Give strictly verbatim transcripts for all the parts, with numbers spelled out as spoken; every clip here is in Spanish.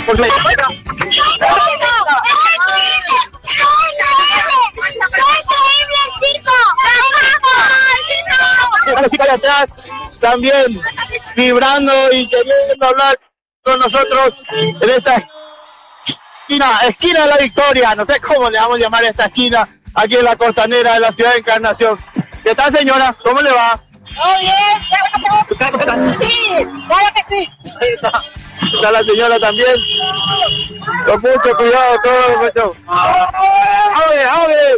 Porque... La chica de atrás también vibrando y queriendo hablar con nosotros en esta esquina, esquina de la Victoria, no sé cómo le vamos a llamar a esta esquina aquí en la costanera de la ciudad de Encarnación. ¿Qué tal, señora? ¿Cómo le va? Muy bien, sí, claro que sí. Ahí está. Está la señora también. Con mucho cuidado, todo mucho. ¡Ave, ave!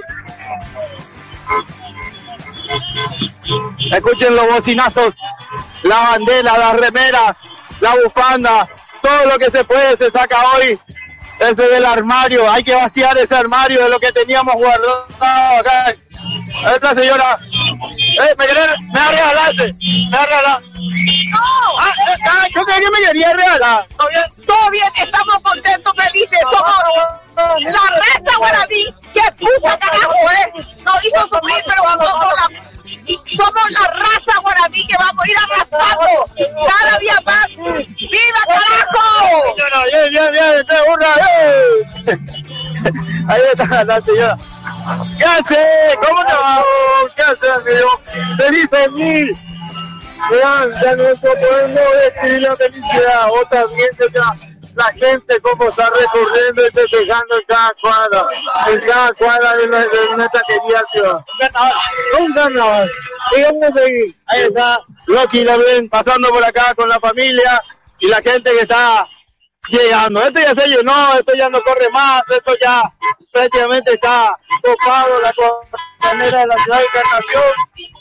Escuchen los bocinazos, la bandera, las remeras, la bufanda, todo lo que se puede se saca hoy. Ese del armario, hay que vaciar ese armario de lo que teníamos guardado acá. Esta señora, eh, me quería, me va a regalar, me va a regalar. Ah, ah, yo creía que me quería regalar. ¿Todo bien? Todo bien, estamos contentos, felices. Somos la raza guaraní. ¡Qué puta carajo es! Nos hizo sufrir, pero nosotros la... somos la raza guaraní que vamos a ir arrasando cada día más. ¡Viva carajo! Bien, bien, bien, bien, hurra, eh. Ahí está la señora. ¿Qué hace? ¿Cómo te va? ¿Qué hace, amigo? ¡Feliz dos mil! Vean, ya no podemos decir la felicidad. Vos también, ya, la gente cómo está recorriendo y festejando en cada cuadra, en cada cuadra de, la, de nuestra querida ciudad. Un carnaval. Y vamos a seguir. Ahí está Loki, lo ven, pasando por acá con la familia y la gente que está llegando. Esto ya se llenó, esto ya no corre más, esto ya prácticamente está copado la costanera de la ciudad de Encarnación.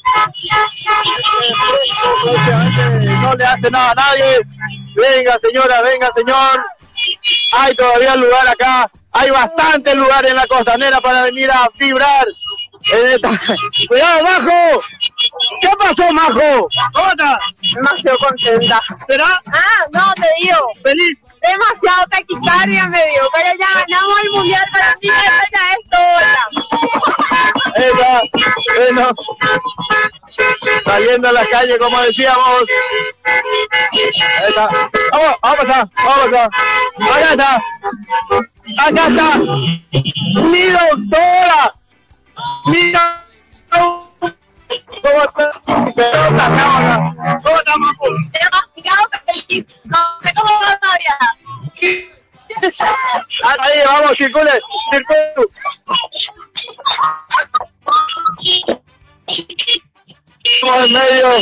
No le hace nada a nadie. Venga, señora, venga, señor. Hay todavía lugar acá. Hay bastante lugar en la costanera para venir a vibrar. En esta... ¡Cuidado, Majo! ¿Qué pasó, Majo? ¿Cómo estás? Demasiado contenta. ¿Será? Ah, no, te digo. ¿Feliz? Demasiado taquicardia me dio, pero ya ganamos el mundial, para mí eso ya es todo. Esa, bueno, saliendo a la calle, como decíamos. Ahí está. Vamos, vamos a pasar, vamos a pasar. Acá está. Acá está. Mi doctora. Mi ¿Cómo está? ¿Cómo estamos? Demasiado feliz. No sé cómo va todavía. Ahí, vamos, circule, circule. Estamos en medio.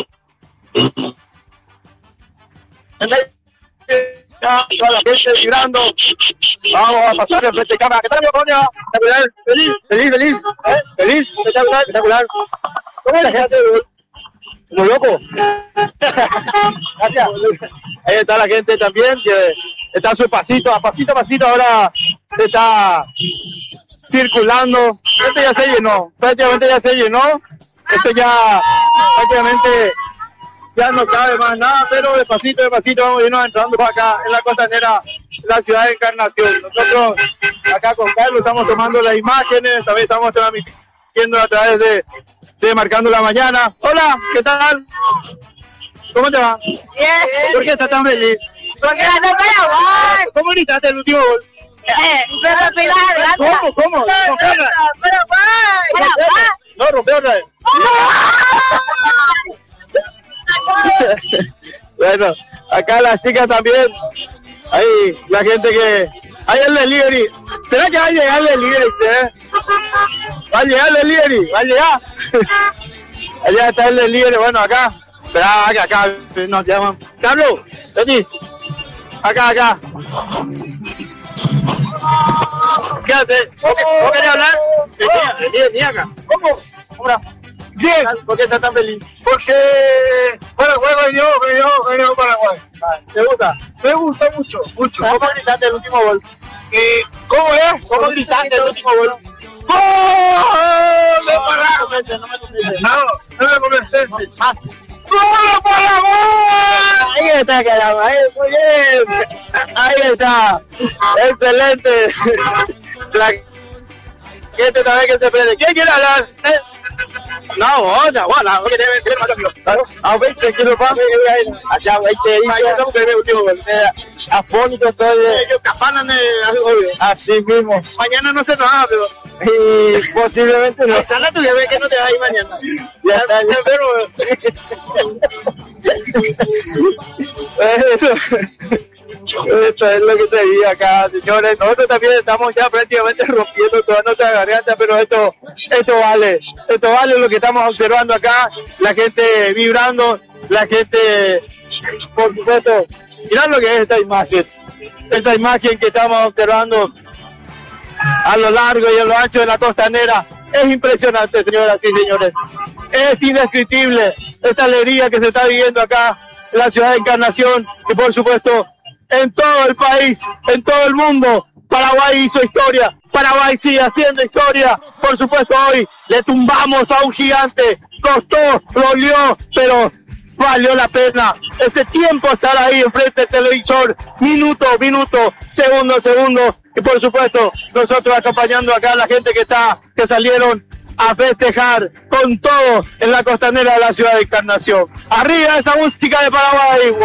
En medio. Ya, toda la gente vibrando. Vamos a pasar el frente de cámara. ¿Qué tal, amigo? ¿Cómo te va? Espectacular. Feliz, feliz, feliz. ¿Eh? Feliz, espectacular, espectacular. ¿Cómo es la gente? Como loco. Gracias. Ahí está la gente también, que está a su pasito, a pasito a pasito ahora está circulando. Esto ya se llenó, prácticamente ya se llenó. Esto ya prácticamente ya no cabe más nada, pero despacito, despacito vamos a irnos entrando para acá en la costanera de la ciudad de Encarnación. Nosotros acá con Carlos estamos tomando las imágenes, también estamos transmitiendo a través de, de Marcando la Mañana. Hola, ¿qué tal? ¿Cómo te va? Bien. ¿Por qué estás tan feliz? Porque ganó Paraguay. ¿Cómo gritaste el último gol? Eh, pero Pilar, ¿Cómo? ¿Cómo? Paraguay. Paraguay. No, rompió otra vez. Bueno, acá las chicas también. Ahí la gente que... Ahí el delivery. ¿Será que va a llegar el delivery? ¿Eh? Va a llegar el delivery, va a llegar. Allá está el delivery, bueno, acá. Espera, acá, acá nos llaman. Carlos, vení. Acá, acá. ¿Qué haces? ¿Vos querés hablar? Vení, vení acá. ¿Cómo? Hola. Bien. ¿Por qué estás tan feliz? Porque Paraguay vendió, vendió, vendió Paraguay. ¿Te gusta? Me gusta mucho, mucho. ¿Cómo gritaste el último gol? Eh, ¿Cómo es? ¿Cómo gritaste el último gol? ¡Gol de Paraguay! No me convences. No, no me convences. Más. ¡Gol Paraguay! Ahí está, caramba. Ahí, muy bien. Ahí está. Excelente. La gente también que se prende. ¿Quién quiere hablar? ¿Eh? No, bueno, bueno, que debe ser más amigo. A veinte kilos más, allá veinte y afónico estoy. Ellos capanan así mismo. Mañana no se nos va, pero. Y posiblemente no. Ojalá tú ya ves que no te vas a ir mañana. Ya está, ya pero. Esto es lo que te digo acá, señores. Nosotros también estamos ya prácticamente rompiendo toda nuestra garganta, pero esto, esto vale, esto vale lo que estamos observando acá, la gente vibrando, la gente, por supuesto, mirad lo que es esta imagen, esta imagen que estamos observando a lo largo y a lo ancho de la costanera. Es impresionante, señoras y señores, es indescriptible esta alegría que se está viviendo acá en la ciudad de Encarnación y por supuesto en todo el país, en todo el mundo. Paraguay hizo historia, Paraguay sigue haciendo historia. Por supuesto hoy le tumbamos a un gigante, costó, dolió, pero valió la pena. Ese tiempo estar ahí enfrente del televisor, minuto, minuto, segundo, segundo. Y por supuesto nosotros acompañando acá a la gente que está, que salieron a festejar con todo en la costanera de la ciudad de Encarnación. Arriba esa música de Paraguay.